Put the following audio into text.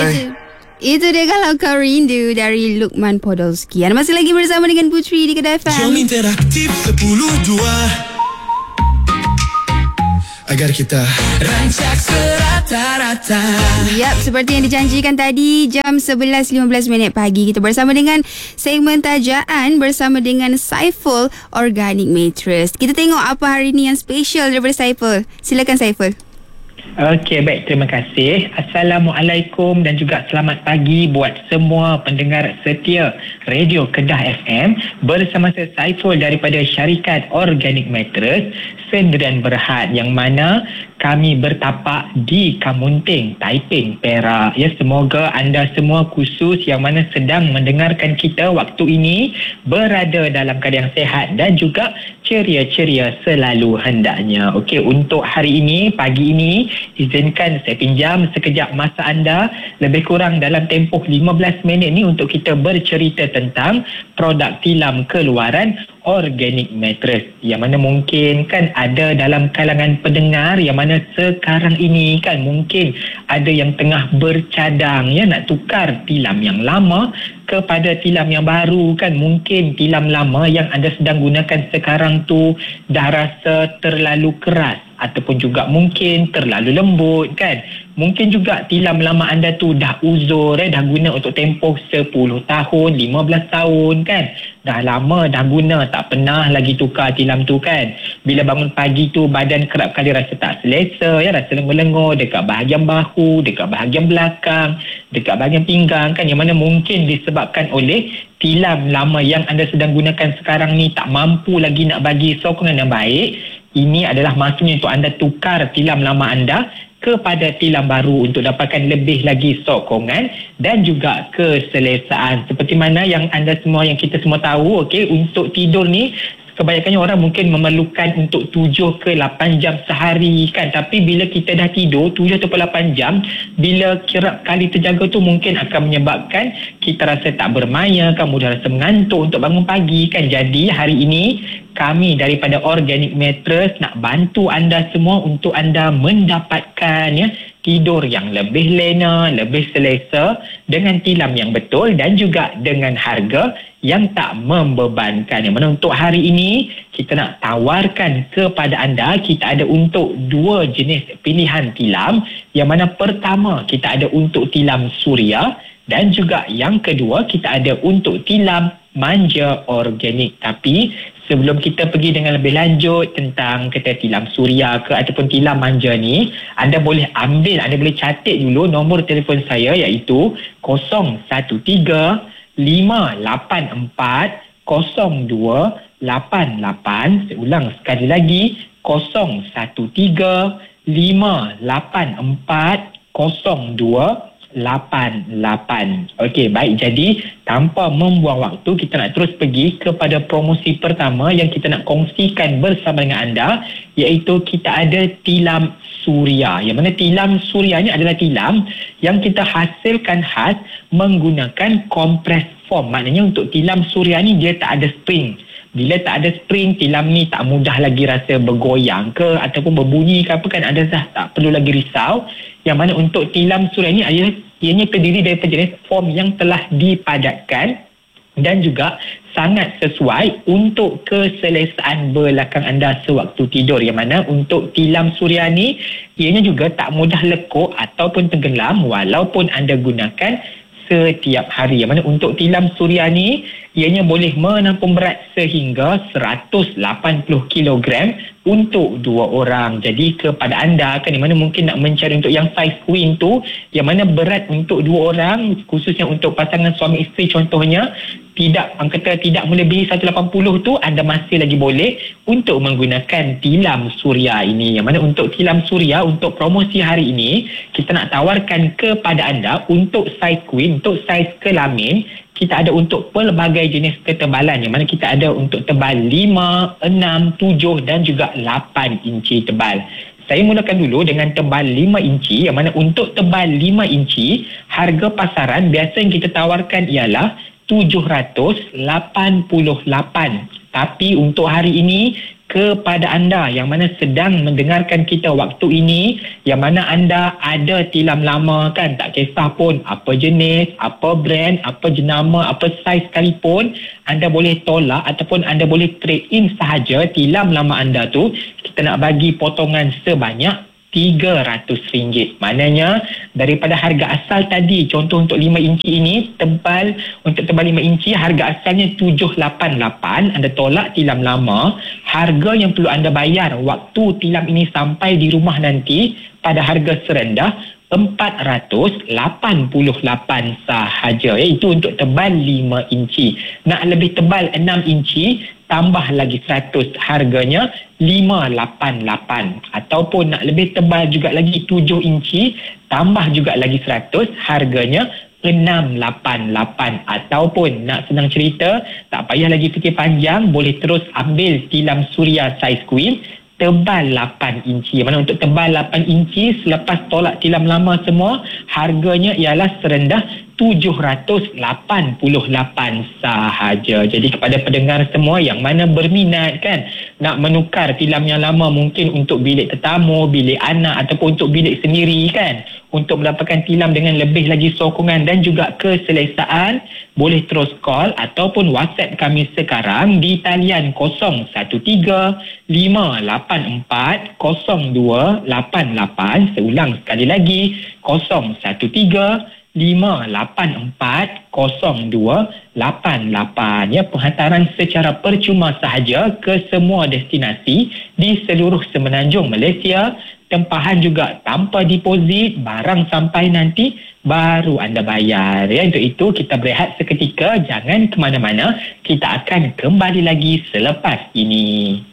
Itu dia Kalau Kau Rindu dari Lukman Podolski. Anda masih lagi bersama dengan Putri di Kedai FM. Jom interaktif 10.2 agar kita rancak serata-rata. Yap, seperti yang dijanjikan tadi, jam 11.15 pagi kita bersama dengan segmen tajaan bersama dengan Saiful Organic Mattress. Kita tengok apa hari ni yang special daripada Saiful. Silakan Saiful. Okey, baik, terima kasih. Assalamualaikum dan juga selamat pagi buat semua pendengar setia Radio Kedah FM. Bersama saya Saiful daripada syarikat Organic Mattress Sendirian Berhad, yang mana kami bertapak di Kamunting, Taiping, Perak. Ya, semoga anda semua khusus yang mana sedang mendengarkan kita waktu ini berada dalam keadaan sehat dan juga ceria-ceria selalu hendaknya. Okey, untuk hari ini, pagi ini, izinkan saya pinjam sekejap masa anda, lebih kurang dalam tempoh 15 minit ni untuk kita bercerita tentang produk tilam keluaran Organic Mattress, yang mana mungkin kan ada dalam kalangan pendengar yang mana sekarang ini kan mungkin ada yang tengah bercadang ya nak tukar tilam yang lama kepada tilam yang baru kan. Mungkin tilam lama yang anda sedang gunakan sekarang tu dah rasa terlalu keras ataupun juga mungkin terlalu lembut kan. Mungkin juga tilam lama anda tu dah uzur dah guna untuk tempoh 10 tahun, 15 tahun kan. Dah lama dah guna, tak pernah lagi tukar tilam tu kan. Bila bangun pagi tu badan kerap kali rasa tak selesa ya, rasa lengur-lengur dekat bahagian bahu, dekat bahagian belakang, dekat bahagian pinggang kan, yang mana mungkin disebabkan oleh tilam lama yang anda sedang gunakan sekarang ni tak mampu lagi nak bagi sokongan yang baik. Ini adalah masanya untuk anda tukar tilam lama anda kepada tilam baru untuk dapatkan lebih lagi sokongan dan juga keselesaan. Seperti mana yang anda semua, yang kita semua tahu, okey, untuk tidur ni kebanyakannya orang mungkin memerlukan untuk 7 ke 8 jam sehari kan. Tapi bila kita dah tidur 7 atau 8 jam, bila kerap kali terjaga tu mungkin akan menyebabkan kita rasa tak bermaya kan, mudah rasa mengantuk untuk bangun pagi kan. Jadi hari ini kami daripada Organic Mattress nak bantu anda semua untuk anda mendapatkan ya tidur yang lebih lena, lebih selesa dengan tilam yang betul dan juga dengan harga yang tak membebankan. Yang mana untuk hari ini kita nak tawarkan kepada anda, kita ada untuk 2 jenis pilihan tilam. Yang mana pertama kita ada untuk tilam suria dan juga yang kedua kita ada untuk tilam manja organik. Tapi sebelum kita pergi dengan lebih lanjut tentang kata tilam suria ke ataupun tilam manja ni, anda boleh catat dulu nombor telefon saya, iaitu 013 584 0288. Saya ulang sekali lagi, 013 584 0288. Okey, baik. Jadi tanpa membuang waktu, kita nak terus pergi kepada promosi pertama yang kita nak kongsikan bersama dengan anda, iaitu kita ada tilam suria. Yang mana tilam suria ni adalah tilam yang kita hasilkan khas menggunakan compress foam. Maknanya untuk tilam suria ni dia tak ada spring. Bila tak ada spring, tilam ni tak mudah lagi rasa bergoyang ke ataupun berbunyi ke apa kan, anda dah tak perlu lagi risau. Yang mana untuk tilam suria ni ianya terdiri daripada jenis foam yang telah dipadatkan dan juga sangat sesuai untuk keselesaan belakang anda sewaktu tidur. Yang mana untuk tilam suria ni ianya juga tak mudah lekuk ataupun tenggelam walaupun anda gunakan setiap hari. Yang mana untuk tilam suria ni ianya boleh menampung berat sehingga 180 kg untuk 2 orang. Jadi kepada anda kan, yang mana mungkin nak mencari untuk yang size queen tu, yang mana berat untuk 2 orang, khususnya untuk pasangan suami isteri contohnya, tidak melebihi 180 tu, anda masih lagi boleh untuk menggunakan tilam suria ini. Yang mana untuk tilam suria, untuk promosi hari ini, kita nak tawarkan kepada anda untuk size queen, untuk size kelamin, kita ada untuk pelbagai jenis ketebalan. Yang mana kita ada untuk tebal 5, 6, 7 dan juga 8 inci tebal. Saya mulakan dulu dengan tebal 5 inci. Yang mana untuk tebal 5 inci, harga pasaran biasa yang kita tawarkan ialah 788. Tapi untuk hari ini kepada anda yang mana sedang mendengarkan kita waktu ini, yang mana anda ada tilam lama kan, tak kisah pun apa jenis, apa brand, apa jenama, apa saiz sekalipun, anda boleh tolak ataupun anda boleh trade in sahaja tilam lama anda tu. Kita nak bagi potongan sebanyak RM300. Maknanya daripada harga asal tadi, contoh untuk 5 inci ini, untuk tebal 5 inci harga asalnya 788, anda tolak tilam lama, harga yang perlu anda bayar waktu tilam ini sampai di rumah nanti pada harga serendah RM488 sahaja. Itu untuk tebal 5 inci. Nak lebih tebal 6 inci, tambah lagi 100, harganya RM588. Ataupun nak lebih tebal juga lagi 7 inci, tambah juga lagi 100, harganya RM688. Ataupun nak senang cerita, tak payah lagi fikir panjang, boleh terus ambil tilam suria saiz queen tebal 8 inci. Mana untuk tebal 8 inci, selepas tolak tilam lama semua, harganya ialah serendah RM788 sahaja. Jadi kepada pendengar semua yang mana berminat kan nak menukar tilam yang lama, mungkin untuk bilik tetamu, bilik anak ataupun untuk bilik sendiri kan, untuk mendapatkan tilam dengan lebih lagi sokongan dan juga keselesaan, boleh terus call ataupun WhatsApp kami sekarang di talian 0135840288. Seulang sekali lagi, 0135840288. Ya, penghantaran secara percuma sahaja ke semua destinasi di seluruh semenanjung Malaysia. Tempahan juga tanpa deposit, barang sampai nanti baru anda bayar. Ya, untuk itu kita berehat seketika, jangan ke mana-mana. Kita akan kembali lagi selepas ini.